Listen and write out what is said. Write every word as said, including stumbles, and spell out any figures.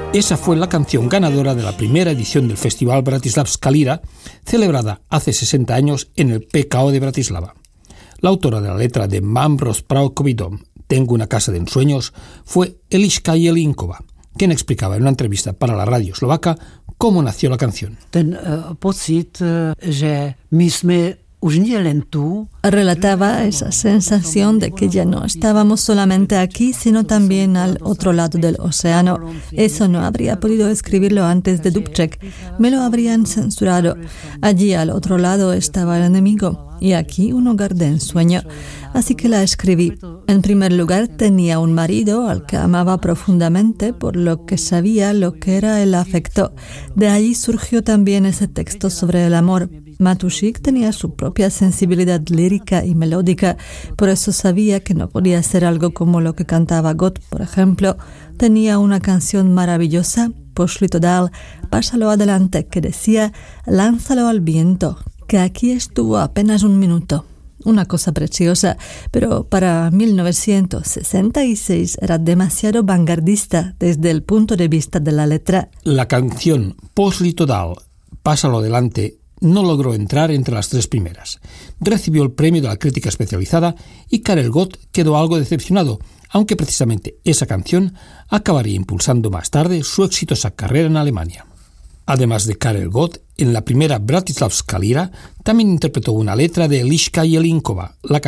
Esa fue la canción ganadora de la primera edición del Festival Bratislavska Lira, celebrada hace sesenta años en el P K O de Bratislava. La autora de la letra de Mám rozprávkový dom, Tengo una casa de ensueños, fue Eliška Jelínkova, quien explicaba en una entrevista para la radio eslovaca cómo nació la canción. Ten uh, pocit, uh, že my sme už nie len tu. Relataba esa sensación de que ya no estábamos solamente aquí, sino también al otro lado del océano. Eso no habría podido escribirlo antes de Dubček. Me lo habrían censurado. Allí al otro lado estaba el enemigo y aquí un hogar de ensueño. Así que la escribí. En primer lugar, tenía un marido al que amaba profundamente, por lo que sabía lo que era el afecto. De allí surgió también ese texto sobre el amor. Matušík tenía su propia sensibilidad lírica y melódica, por eso sabía que no podía ser algo como lo que cantaba Gott, por ejemplo. Tenía una canción maravillosa, Pošli to dál, Pásalo adelante, que decía, lánzalo al viento, que aquí estuvo apenas un minuto. Una cosa preciosa, pero para mil novecientos sesenta y seis era demasiado vanguardista desde el punto de vista de la letra. La canción Pošli to dál, Pásalo adelante, no logró entrar entre las tres primeras. Recibió el premio de la crítica especializada y Karel Gott quedó algo decepcionado, aunque precisamente esa canción acabaría impulsando más tarde su exitosa carrera en Alemania. Además de Karel Gott, en la primera Bratislavska Lira también interpretó una letra de Eliška Jelínkova, la